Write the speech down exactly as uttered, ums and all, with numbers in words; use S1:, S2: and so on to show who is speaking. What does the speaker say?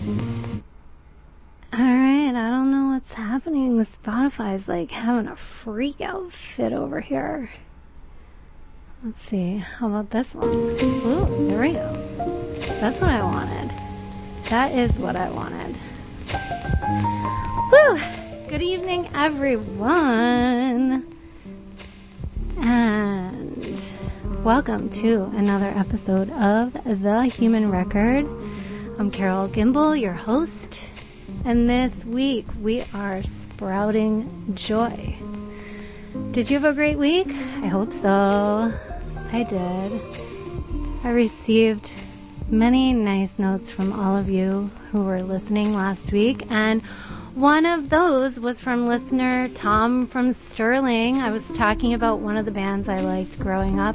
S1: Alright, I don't know what's happening. Spotify's like having a freak out fit over here. Let's see, how about this one? Ooh, there we go. That's what I wanted. That is what I wanted. Woo! Good evening, everyone. And welcome to another episode of The Human Record. I'm Carol Gimbel, your host. And this week we are sprouting joy. Did you have a great week? I hope so. I did. I received many nice notes from all of you who were listening last week, and one of those was from listener Tom from Sterling. I was talking about one of the bands I liked growing up,